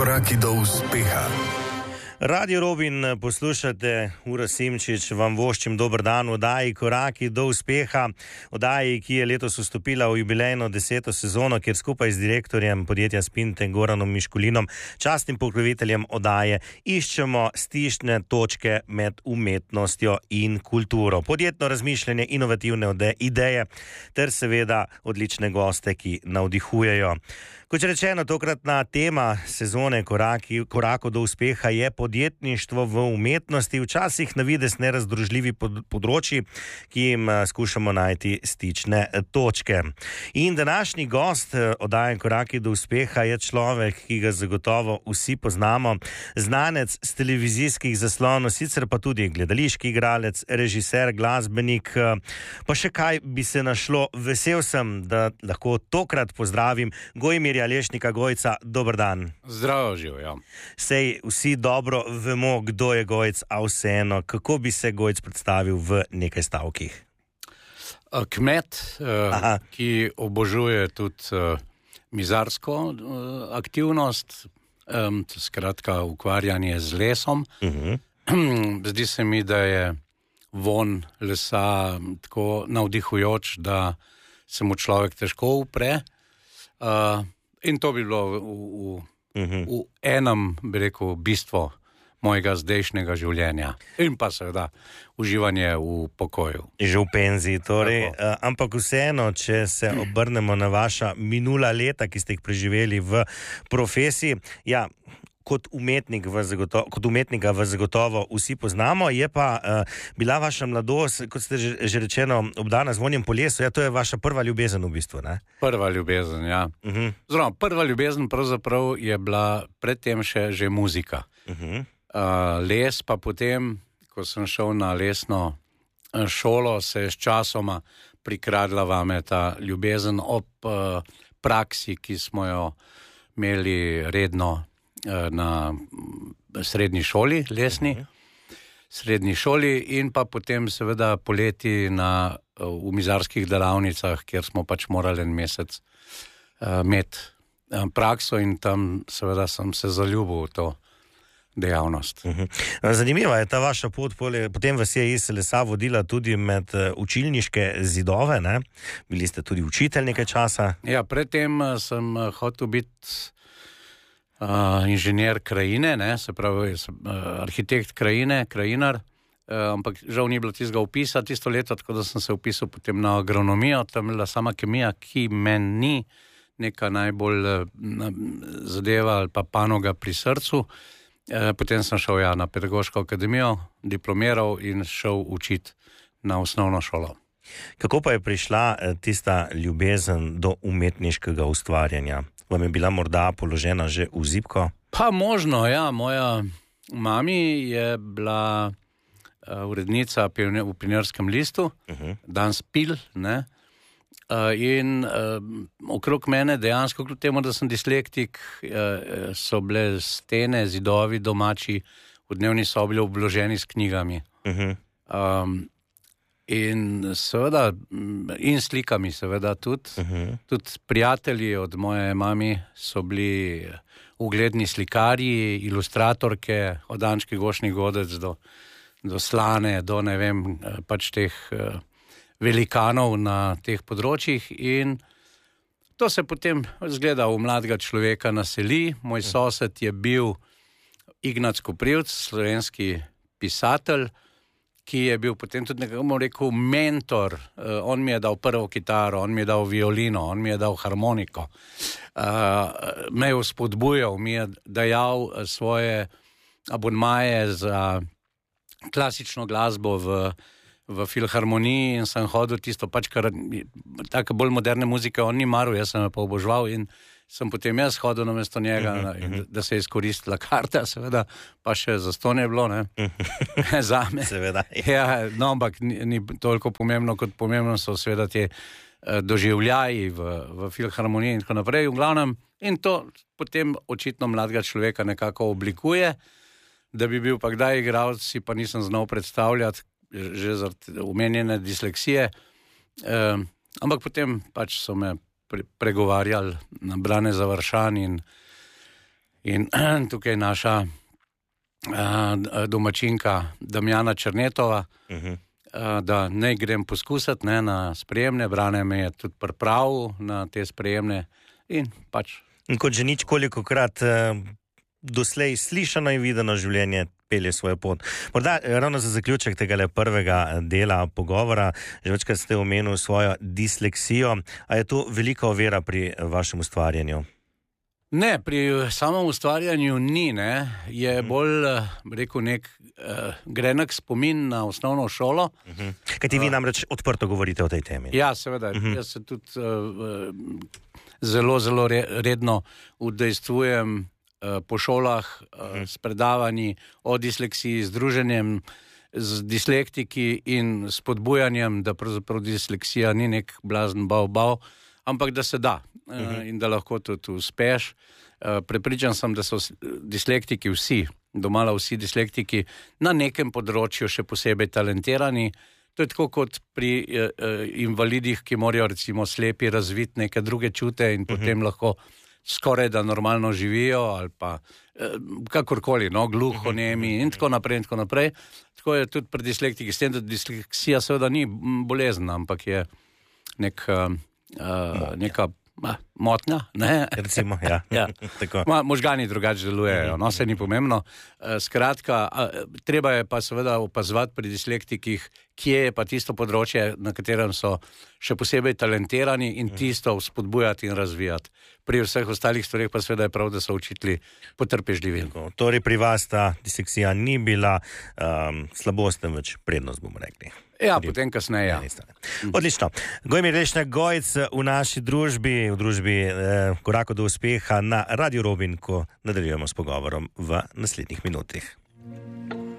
Koraki do uspeha. Radio Robin poslušate, Ura Simčič vam voščim dober dan v oddaji Koraki do uspeha, oddaji, ki je letos vstopila v jubilejno 10. sezono, kjer skupaj z direktorjem podjetja Spinte Goranom Miškulinom, častnim pokroviteljem oddaje, iščemo stične točke med umetnostjo in kulturo, podjetno razmišljanje, inovativne ideje ter seveda odlične goste, ki navdihujejo. Kot rečeno, tokratna tema sezone Korakov do uspeha je podjetništvo v umetnosti, včasih na videz nerazdružljivi področji, ki jim skušamo najti stične točke. In današnji gost oddaje Koraki do uspeha je človek, ki ga zagotovo vsi poznamo, znanec s televizijskih zaslonov, sicer pa tudi gledališki igralec, režiser, glasbenik, pa še kaj bi se našlo. Vesel sem, da lahko tokrat pozdravim Gojmirja Lešnika. Gojca, dober dan. Zdravo živijo. Sej vsi dobro vemo, kdo je Gojc, a vseeno, kako bi se Gojc predstavil v nekaj stavkih? Kmet, ki obožuje tudi mizarsko aktivnost, skratka ukvarjanje z lesom. Zdi se mi, da je von lesa tako navdihujoč, da se mu človek težko upre. In to bi bilo v enem, bi rekel, bistvo mojega zdajšnjega življenja. In pa seveda uživanje v pokoju. Že v penziji, torej. Ampak vseeno, če se obrnemo na vaša minula leta, ki ste jih preživeli v profesiji, ja, kot umetnika vas zagotovo vsi poznamo, je pa bila vaša mladost, kot ste že rečeno, obdana z vonjem po lesu, ja, to je vaša prva ljubezen v bistvu, ne? Prva ljubezen, ja. Prva ljubezen pravzaprav je bila predtem že muzika. Les pa potem, ko sem šel na lesno šolo, se je s časoma prikradla vame ta ljubezen ob praksi, ki smo jo imeli redno na srednji šoli, lesni srednji šoli, in pa potem seveda poleti v mizarskih delavnicah, kjer smo pač morali en mesec imeti prakso, in tam seveda sem se zaljubil v to dejavnost. Zanimiva je ta vaša pot, potem vas je iz lesa vodila tudi med učilniške zidove, ne? Bili ste tudi učitelj nekaj časa. Ja, predtem sem hotel biti inženir krajine, ne, se pravi arhitekt krajine, krajinar, ampak žal ni bilo tistega upisa tisto leto, tako da sem se upisal potem na agronomijo, tam je bila sama kemija, ki meni ni neka najbolj zadeva ali pa panoga pri srcu. Potem sem šel na pedagoško akademijo, diplomiral in šel učiti na osnovno šolo. Kako pa je prišla tista ljubezen do umetniškega ustvarjanja? Vam je bila morda položena že v zibko? Pa možno, ja. Moja mami je bila urednica v Pionierskem listu, Dan Spil, ne. In okrog mene dejansko, kljub temu, da sem dislektik, so bile stene, zidovi domači v dnevni sobi obloženi s knjigami. In seveda, in slikami seveda tudi. Tudi prijatelji od moje mami so bili ugledni slikarji, ilustratorke, od Ančke Gošni Godec do Slane, do ne vem, pač teh velikanov na teh področjih, in to se potem zgleda v mladega človeka naseli. Moj sosed je bil Ignac Koprivc, slovenski pisatelj, ki je bil potem tudi nekako rekel mentor. On mi je dal prvo kitaro, on mi je dal violino, on mi je dal harmoniko. Me je spodbujal, mi je dajal svoje abonmaje za klasično glasbo v filharmoniji, in sem hodil tisto pač, kar tako bolj moderne muzike on ni maral, jaz sem jo pa obožval, in sem potem jaz hodil namesto njega, da se je izkoristila karta, seveda, pa še zastonj je bilo, ne, zame. Seveda. Ja, no, ampak ni toliko pomembno, kot pomembno so seveda te doživljaji v filharmoniji in tako naprej, v glavnem, in to potem očitno mladega človeka nekako oblikuje. Da bi bil pa kdaj igralec, si pa nisem znal predstavljati, že zaradi omenjene disleksije, ampak potem pač so me pregovarjali na Brane Završan, In tukaj naša domačinka Damjana Černetova, da ne grem poskusiti na sprejemne, Brane me je tudi pripravil na te sprejemne in pač. In kot že nič kolikokrat doslej slišano in videno življenje pelje svojo pot. Morda ravno za zaključek tega prvega dela pogovora, že večkrat ste omenili svojo disleksijo, a je to velika ovira pri vašem ustvarjanju? Ne, pri samem ustvarjanju ni, ne. Je bolj, rekel, nek grenek spomin na osnovno šolo. Kajti vi namreč odprto govorite o tej temi. Ja, seveda. Jaz se tudi zelo, zelo redno udejstvujem po šolah s predavanji o disleksiji, z druženjem z dislektiki in spodbujanjem, da pravzaprav disleksija ni nek blazen bav, ampak da se da in da lahko tudi uspeš. Prepričan sem, da so dislektiki vsi, domala vsi dislektiki, na nekem področju še posebej talentirani. To je tako kot pri invalidih, ki morajo recimo slepi razviti neke druge čute in potem lahko skoraj da normalno živijo ali pa kakorkoli, gluhonemi in tako naprej in tako naprej. Tako je tudi pri dislektiki, s tem, da disleksija seveda ni bolezen, ampak je neka motnja, ne? Recimo, ja. Ja. Možgani drugače delujejo, se ni pomembno. Skratka, treba je pa seveda opazovati pri dislektikih, kje je pa tisto področje, na katerem so še posebej talentirani in tisto spodbujati in razvijati. Pri vseh ostalih stvareh pa seveda je prav, da so učitelji potrpežljivi. Torej pri vas ta disleksija ni bila slabost, temveč prednost, bomo rekli. Ja, potem kasneje, ja. Odlično. Gojmir Lešnak Gojc v naši družbi, v družbi Korakov do uspeha na Radio Robin, ko nadaljujemo s pogovorom v naslednjih minutah.